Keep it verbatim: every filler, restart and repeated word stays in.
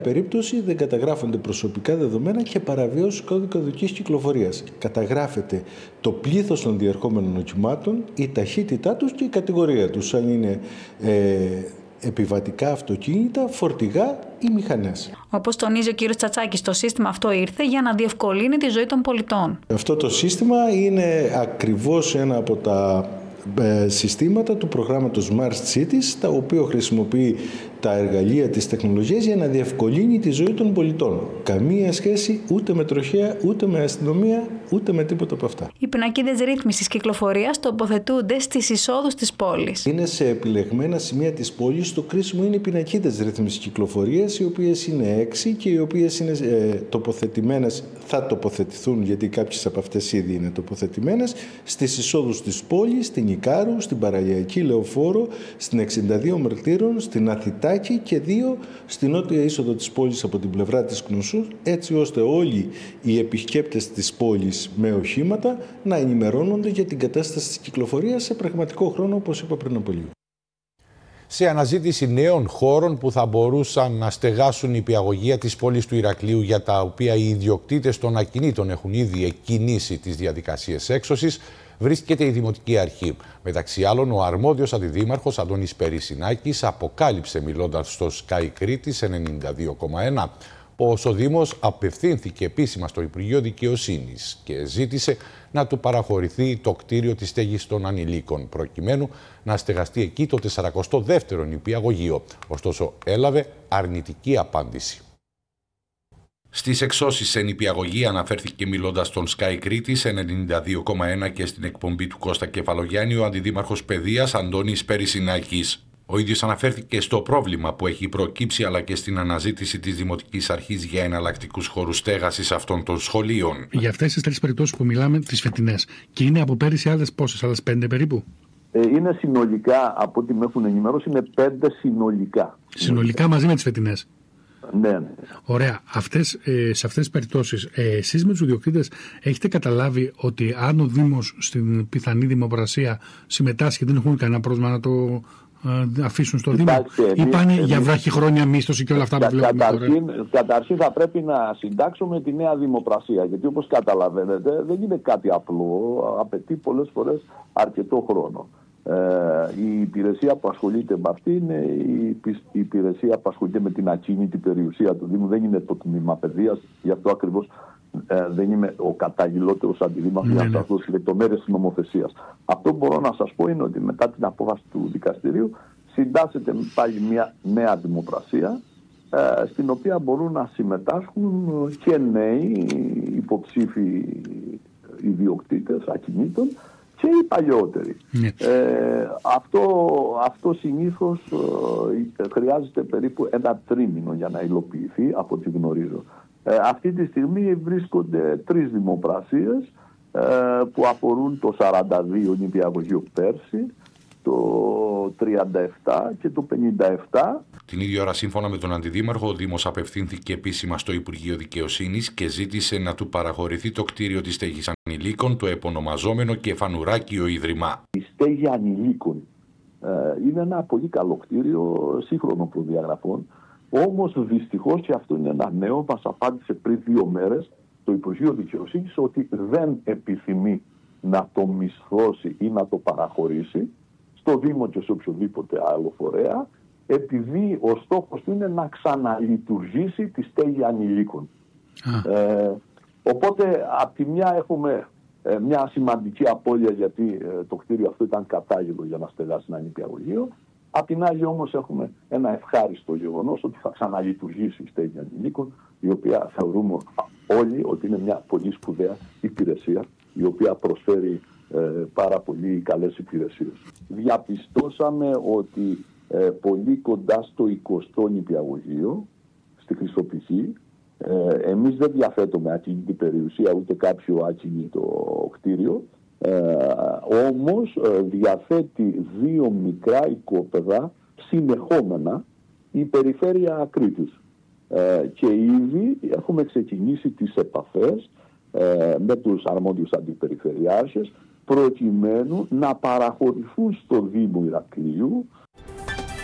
Περίπτωση δεν καταγράφονται προσωπικά δεδομένα και παραβίωση κώδικα οδικής κυκλοφορίας. Καταγράφεται το πλήθος των διερχόμενων οχημάτων, η ταχύτητά τους και η κατηγορία τους, αν είναι ε, επιβατικά αυτοκίνητα, φορτηγά ή μηχανές. Όπως τονίζει ο κύριος Τσατσάκης, το σύστημα αυτό ήρθε για να διευκολύνει τη ζωή των πολιτών. Αυτό το σύστημα είναι ακριβώς ένα από τα συστήματα του προγράμματος Smart Cities, τα οποία χρησιμοποιεί τα εργαλεία της τεχνολογίας για να διευκολύνει τη ζωή των πολιτών. Καμία σχέση ούτε με τροχέα, ούτε με αστυνομία, ούτε με τίποτα από αυτά. Οι πινακίδες ρύθμισης κυκλοφορίας τοποθετούνται στις εισόδους της πόλης. Είναι σε επιλεγμένα σημεία της πόλης. Το κρίσιμο είναι οι πινακίδες ρύθμισης κυκλοφορίας, οι οποίες είναι έξι και οι οποίες είναι ε, τοποθετημένες, θα τοποθετηθούν, γιατί κάποιες από αυτές ήδη είναι τοποθετημένες, στις εισόδους της πόλης, στην Ικάρου, στην Παραλιακή Λεωφόρο, στην εξήντα δύο Μερτήρων, στην Αθητάκη και δύο στην νότια είσοδο της πόλης από την πλευρά της Κνωσού, έτσι ώστε όλοι οι επισκέπτες της πόλης με οχήματα να ενημερώνονται για την κατάσταση της κυκλοφορίας σε πραγματικό χρόνο, όπως είπα πριν από λίγο. Σε αναζήτηση νέων χώρων που θα μπορούσαν να στεγάσουν η πιαγωγία της πόλης του Ηρακλείου, για τα οποία οι ιδιοκτήτες των ακινήτων έχουν ήδη εκκινήσει τις διαδικασίες έξωσης, βρίσκεται η Δημοτική Αρχή. Μεταξύ άλλων, ο αρμόδιος αντιδήμαρχος Αντώνης Περισσινάκης αποκάλυψε, μιλώντας στο Sky Κρήτης ενενήντα δύο κόμμα ένα, πως ο Δήμος απευθύνθηκε επίσημα στο Υπουργείο Δικαιοσύνης και ζήτησε να του παραχωρηθεί το κτίριο της στέγης των ανηλίκων, προκειμένου να στεγαστεί εκεί το σαρακοστό δεύτερο νηπιαγωγείο. Ωστόσο, έλαβε αρνητική απάντηση. Στις εξώσεις σε νηπιαγωγή αναφέρθηκε, μιλώντας στον Sky Κρήτης ενενήντα δύο κόμμα ένα και στην εκπομπή του Κώστα Κεφαλογιάννη, ο Αντιδήμαρχος Παιδείας Αντώνης Περισσινάκης. Ο ίδιος αναφέρθηκε στο πρόβλημα που έχει προκύψει, αλλά και στην αναζήτηση της Δημοτικής Αρχής για εναλλακτικούς χώρους στέγασης αυτών των σχολείων. Για αυτές τις τρεις περιπτώσεις που μιλάμε, τις φετινές, και είναι από πέρυσι άλλες πόσες, άλλες πέντε περίπου. Ε, είναι συνολικά, από ό,τι με έχουν ενημερώσει, είναι πέντε συνολικά. Συνολικά μαζί με τις φετινές. Ναι, ναι. Ωραία. Αυτές, ε, σε αυτές τις περιπτώσεις, ε, εσείς με τους ιδιοκτήτες έχετε καταλάβει ότι αν ο Δήμος στην πιθανή δημοπρασία συμμετάσχει, δεν έχουν κανένα πρόβλημα να το ε, αφήσουν στο Δήμο, ή πάνε εμείς, για βράχυχρόνια μίσθωση και όλα αυτά κα, που βλέπουμε καταρχήν, τώρα? Καταρχήν θα πρέπει να συντάξουμε τη νέα δημοπρασία, γιατί όπως καταλαβαίνετε δεν είναι κάτι απλό, απαιτεί πολλές φορές αρκετό χρόνο. Ε, η υπηρεσία που ασχολείται με αυτή είναι η, η υπηρεσία που ασχολείται με την ακίνητη περιουσία του Δήμου. Δεν είναι το τμήμα παιδείας, γι' αυτό ακριβώς ε, δεν είμαι ο καταλληλότερος αντιδήμαρχος για να σας δώσω λεπτομέρειες της νομοθεσίας. Αυτό που μπορώ να σας πω είναι ότι μετά την απόφαση του δικαστηρίου συντάσσεται πάλι μια νέα δημοπρασία, ε, στην οποία μπορούν να συμμετάσχουν και νέοι υποψήφοι ιδιοκτήτες ακινήτων και οι παλιότεροι. Yeah. Ε, αυτό, αυτό συνήθως ε, χρειάζεται περίπου ένα τρίμηνο για να υλοποιηθεί, από ό,τι γνωρίζω. Ε, αυτή τη στιγμή βρίσκονται τρεις δημοπρασίες ε, που αφορούν το σαράντα δύο νηπιαγωγείο πέρσι, το τριάντα επτά και το πενήντα επτά. Την ίδια ώρα, σύμφωνα με τον Αντιδήμαρχο, ο Δήμος απευθύνθηκε επίσημα στο Υπουργείο Δικαιοσύνης και ζήτησε να του παραχωρηθεί το κτίριο της στέγης ανηλίκων, το επωνομαζόμενο Κεφανουράκιο Ίδρυμα. Η στέγη ανηλίκων ε, είναι ένα πολύ καλό κτίριο σύγχρονων προδιαγραφών, όμως δυστυχώς, και αυτό είναι ένα νέο, μας απάντησε πριν δύο μέρες το Υπουργείο Δικαιοσύνης ότι δεν επιθυμεί να το μισθώσει ή να το παραχωρήσει στο Δήμο και σε οποιοδήποτε άλλο φορέα, επειδή ο στόχος του είναι να ξαναλειτουργήσει τη στέγη ανηλίκων. Ε, οπότε, από τη μια έχουμε ε, μια σημαντική απώλεια, γιατί ε, το κτίριο αυτό ήταν κατάλληλο για να στεγάσει ένα νηπιαγωγείο. Απ' την άλλη όμως έχουμε ένα ευχάριστο γεγονός ότι θα ξαναλειτουργήσει η στέγη ανηλίκων, η οποία θεωρούμε όλοι ότι είναι μια πολύ σπουδαία υπηρεσία, η οποία προσφέρει ε, πάρα πολύ καλές υπηρεσίες. Διαπιστώσαμε ότι ε, πολύ κοντά στο εικοστό νηπιαγωγείο, στη Χρυσοπηχή, ε, εμείς δεν διαθέτουμε ακίνητη περιουσία ούτε κάποιο ακίνητο κτίριο, ε, όμως ε, διαθέτει δύο μικρά οικόπεδα συνεχόμενα η περιφέρεια Κρήτης. Ε, και ήδη έχουμε ξεκινήσει τις επαφές ε, με τους αρμόδιους αντιπεριφερειάρχες, προκειμένου να παραχωρηθούν στο Δήμο Ηρακλείου